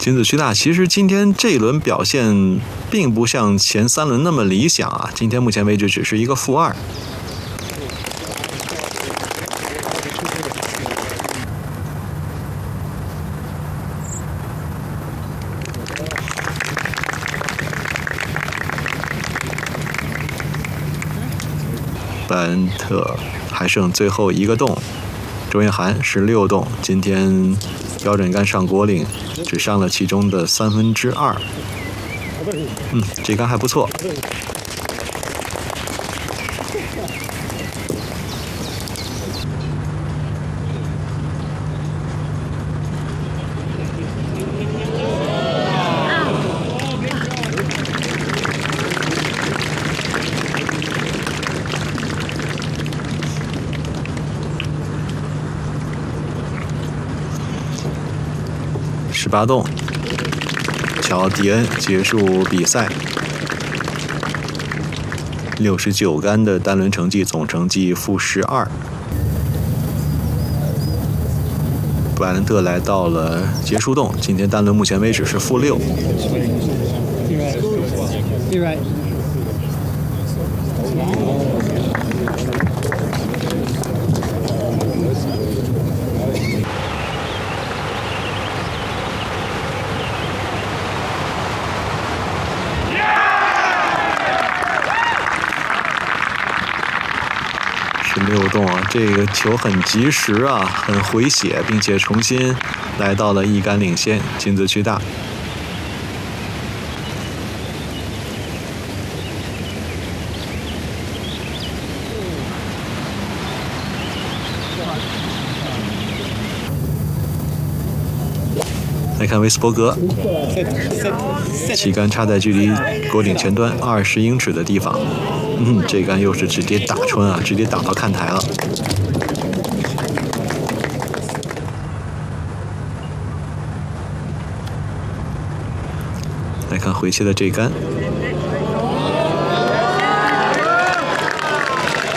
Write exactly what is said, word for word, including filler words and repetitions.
金子区大其实今天这一轮表现并不像前三轮那么理想啊，今天目前为止只是一个负二。布莱恩特还剩最后一个洞，周彦涵是六洞，今天标准杆上果岭只上了其中的三分之二。嗯，这杆还不错。十八洞，乔迪恩结束比赛。六十九杆的单轮成绩，总成绩负十二。布莱恩特来到了结束洞，今天单轮目前为止是负六。六洞啊，这个球很及时啊，很回血，并且重新来到了一杆领先，金子区大。来看威斯伯格，旗杆插在距离果岭前端二十英尺的地方。嗯，这杆又是直接打穿啊，直接打到看台了。来看回切的这杆，